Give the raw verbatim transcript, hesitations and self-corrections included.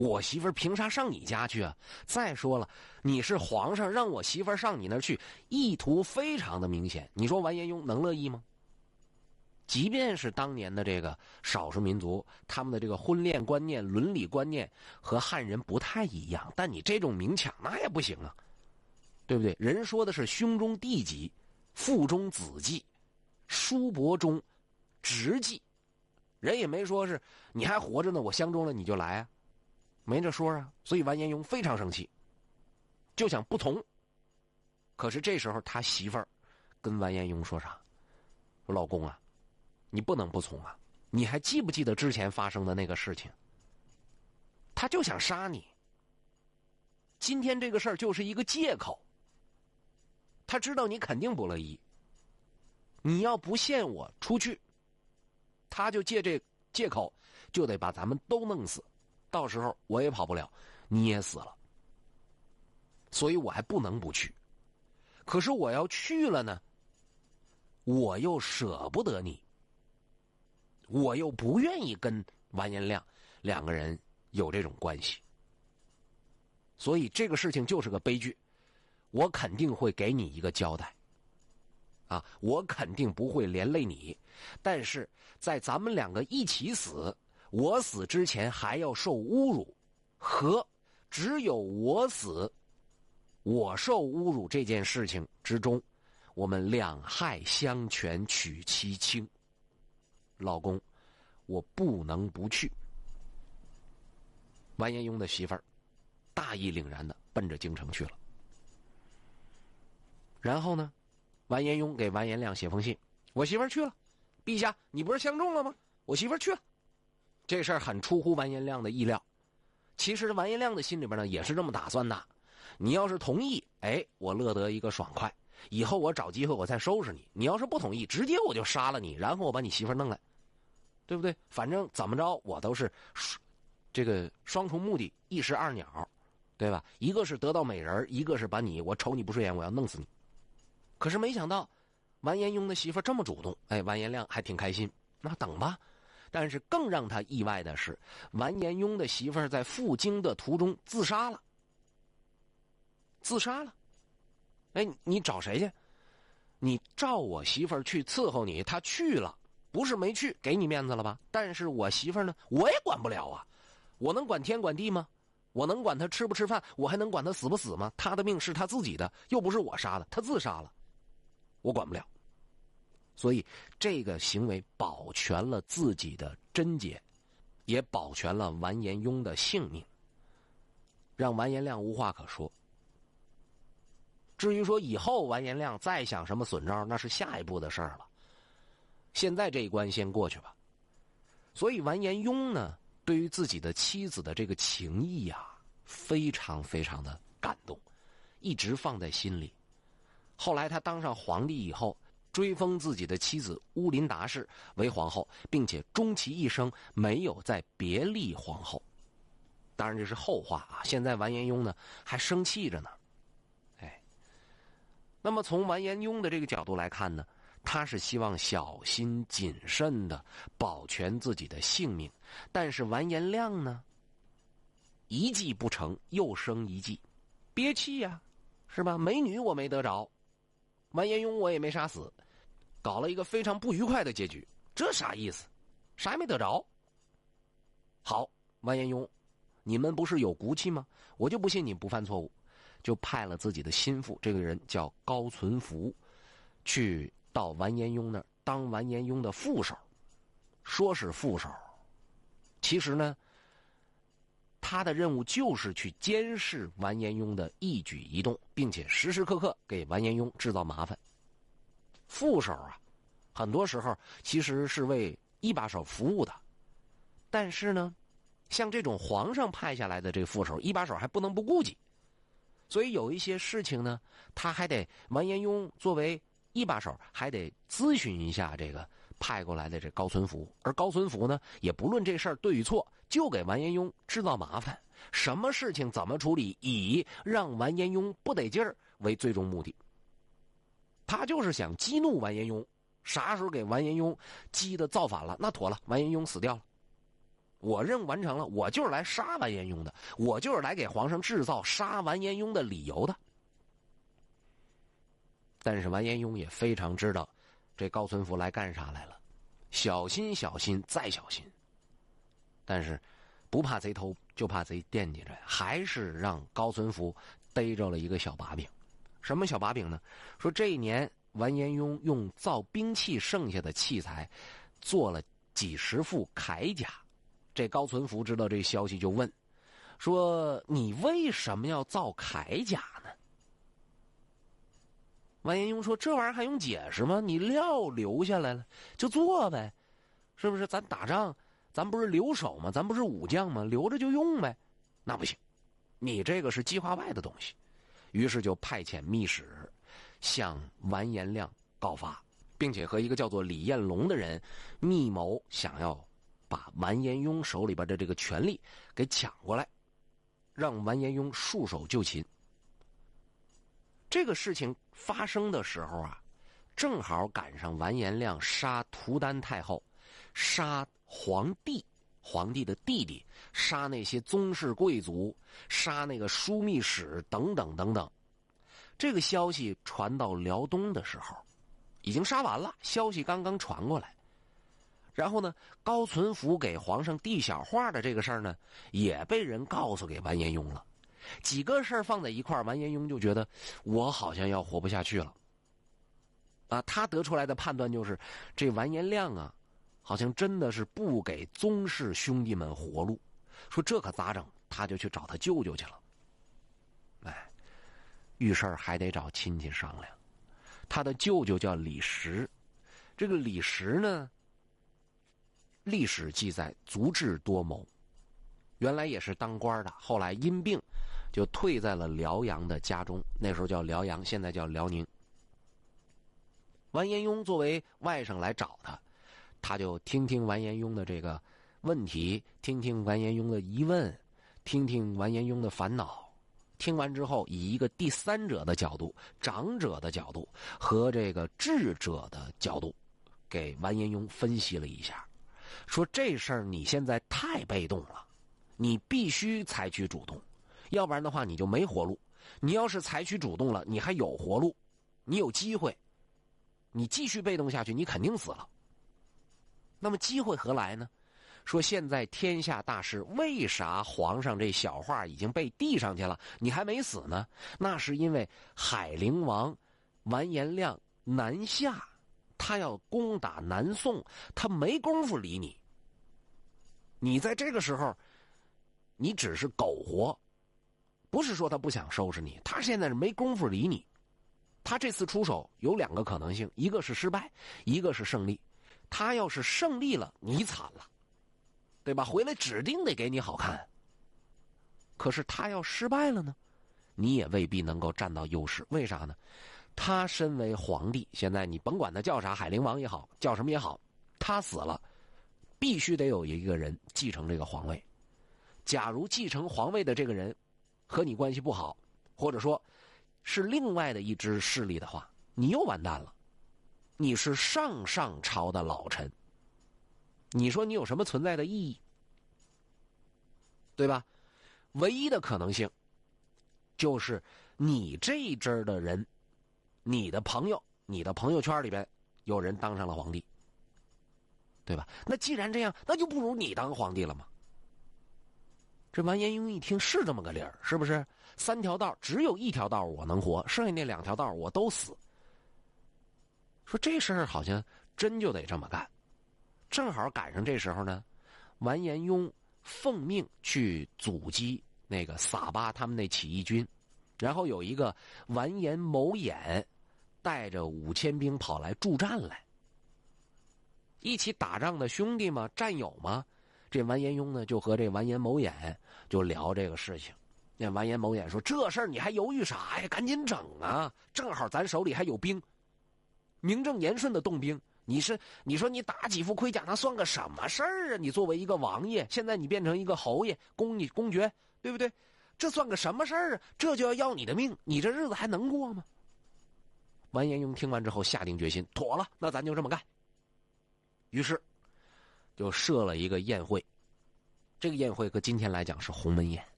我媳妇儿凭啥上你家去啊？再说了，你是皇上，让我媳妇儿上你那儿去，意图非常的明显。你说完颜雍能乐意吗？即便是当年的这个少数民族，他们的这个婚恋观念、伦理观念和汉人不太一样，但你这种明抢那也不行啊，对不对？人说的是兄中弟继，父中子继，叔伯中侄继，人也没说是你还活着呢，我相中了你就来啊，没这说啊。所以完颜雍非常生气，就想不从。可是这时候他媳妇儿跟完颜雍说啥？说老公啊，你不能不从啊！你还记不记得之前发生的那个事情？他就想杀你。今天这个事儿就是一个借口。他知道你肯定不乐意。你要不限我出去，他就借这借口就得把咱们都弄死。到时候我也跑不了，你也死了。所以我还不能不去。可是我要去了呢，我又舍不得你。我又不愿意跟完颜亮两个人有这种关系，所以这个事情就是个悲剧。我肯定会给你一个交代啊，我肯定不会连累你，但是在咱们两个一起死，我死之前还要受侮辱，和只有我死我受侮辱这件事情之中，我们两害相权取其轻。老公，我不能不去。完颜雍的媳妇儿大义凛然的奔着京城去了。然后呢，完颜雍给完颜亮写封信，我媳妇儿去了，陛下你不是相中了吗？我媳妇儿去了。这事儿很出乎完颜亮的意料。其实完颜亮的心里边呢也是这么打算的，你要是同意，哎，我乐得一个爽快，以后我找机会我再收拾你。你要是不同意，直接我就杀了你，然后我把你媳妇儿弄来，对不对？反正怎么着我都是这个双重目的，一石二鸟，对吧？一个是得到美人，一个是把你，我瞅你不顺眼，我要弄死你。可是没想到完颜雍的媳妇这么主动，哎，完颜亮还挺开心，那等吧。但是更让他意外的是，完颜雍的媳妇在赴京的途中自杀了。自杀了。哎，你找谁去？你召我媳妇去伺候你，她去了，不是没去，给你面子了吧？但是我媳妇呢，我也管不了啊。我能管天管地吗？我能管她吃不吃饭？我还能管她死不死吗？她的命是她自己的，又不是我杀的，她自杀了，我管不了。所以这个行为保全了自己的贞洁，也保全了完颜雍的性命，让完颜亮无话可说。至于说以后完颜亮再想什么损招，那是下一步的事儿了。现在这一关先过去吧。所以完颜雍呢，对于自己的妻子的这个情谊啊，非常非常的感动，一直放在心里。后来他当上皇帝以后，追封自己的妻子乌林达氏为皇后，并且终其一生没有再别立皇后。当然这是后话啊，现在完颜雍呢还生气着呢。哎，那么从完颜雍的这个角度来看呢，他是希望小心谨慎的保全自己的性命。但是完颜亮呢，一计不成又生一计，憋气呀、啊，是吧？美女我没得着，完颜雍我也没杀死，搞了一个非常不愉快的结局，这啥意思？啥也没得着。好，完颜雍，你们不是有骨气吗？我就不信你不犯错误。就派了自己的心腹，这个人叫高存福，去到完颜雍那儿当完颜雍的副手。说是副手，其实呢，他的任务就是去监视完颜雍的一举一动，并且时时刻刻给完颜雍制造麻烦。副手啊，很多时候其实是为一把手服务的，但是呢，像这种皇上派下来的这个副手，一把手还不能不顾及。所以有一些事情呢，他还得完颜雍作为一把手，还得咨询一下这个派过来的这高存福。而高存福呢，也不论这事儿对与错，就给完颜雍制造麻烦。什么事情怎么处理，以让完颜雍不得劲儿为最终目的。他就是想激怒完颜雍，啥时候给完颜雍激得造反了，那妥了，完颜雍死掉了。 我任务完成了，我就是来杀完颜雍的，我就是来给皇上制造杀完颜雍的理由的。但是完颜雍也非常知道这高存福来干啥来了，小心小心再小心。但是不怕贼偷，就怕贼惦记着，还是让高存福逮着了一个小把柄。什么小把柄呢？说这一年完颜雍用造兵器剩下的器材做了几十副铠甲。这高存福知道这消息就问说，你为什么要造铠甲呢？完颜雍说，这玩意儿还用解释吗？你料留下来了就做呗，是不是？咱打仗咱不是留守吗？咱不是武将吗？留着就用呗。那不行，你这个是计划外的东西。于是就派遣密使向完颜亮告发，并且和一个叫做李彦龙的人密谋，想要把完颜雍手里边的这个权力给抢过来，让完颜雍束手就擒。这个事情发生的时候啊，正好赶上完颜亮杀图丹太后，杀皇帝，皇帝的弟弟，杀那些宗室贵族，杀那个枢密使等等等等。这个消息传到辽东的时候，已经杀完了，消息刚刚传过来。然后呢，高存福给皇上递小话的这个事儿呢，也被人告诉给完颜雍了。几个事儿放在一块儿，完颜雍就觉得我好像要活不下去了。啊，他得出来的判断就是，这完颜亮啊，好像真的是不给宗室兄弟们活路。说这可咋整？他就去找他舅舅去了。哎，遇事儿还得找亲戚商量。他的舅舅叫李实，这个李实呢，历史记载足智多谋，原来也是当官的，后来因病就退在了辽阳的家中，那时候叫辽阳，现在叫辽宁。完颜雍作为外甥来找他，他就听听完颜雍的这个问题，听听完颜雍的疑问，听听完颜雍的烦恼。听完之后，以一个第三者的角度，长者的角度和这个智者的角度，给完颜雍分析了一下，说这事儿你现在太被动了，你必须采取主动，要不然的话你就没活路。你要是采取主动了，你还有活路，你有机会。你继续被动下去，你肯定死了。那么机会何来呢？说现在天下大势，为啥皇上这小话已经被递上去了，你还没死呢？那是因为海陵王完颜亮南下，他要攻打南宋，他没工夫理你。你在这个时候，你只是苟活，不是说他不想收拾你，他现在是没工夫理你。他这次出手有两个可能性，一个是失败，一个是胜利。他要是胜利了，你惨了，对吧？回来指定得给你好看。可是他要失败了呢，你也未必能够占到优势。为啥呢？他身为皇帝，现在你甭管他叫啥，海陵王也好，叫什么也好，他死了，必须得有一个人继承这个皇位。假如继承皇位的这个人和你关系不好，或者说是另外的一支势力的话，你又完蛋了。你是上上朝的老臣，你说你有什么存在的意义？对吧？唯一的可能性就是你这一支的人，你的朋友，你的朋友圈里边有人当上了皇帝，对吧？那既然这样，那就不如你当皇帝了嘛。这完颜雍一听是这么个理儿，是不是？三条道只有一条道我能活，剩下那两条道我都死。说这事儿好像真就得这么干。正好赶上这时候呢，完颜雍奉命去阻击那个撒巴他们那起义军，然后有一个完颜某衍带着五千兵跑来助战来，一起打仗的兄弟嘛，战友嘛。这完颜雍呢就和这完颜某衍就聊这个事情。那完颜某衍说，这事儿你还犹豫啥呀？赶紧整啊，正好咱手里还有兵，名正言顺的动兵。你是你说你打几副盔甲那算个什么事儿啊？你作为一个王爷，现在你变成一个侯爷，公你公爵，对不对？这算个什么事儿啊？这就要要你的命，你这日子还能过吗？完颜雍听完之后下定决心，妥了，那咱就这么干。于是就设了一个宴会， 这个宴会搁今天来讲是鸿门宴。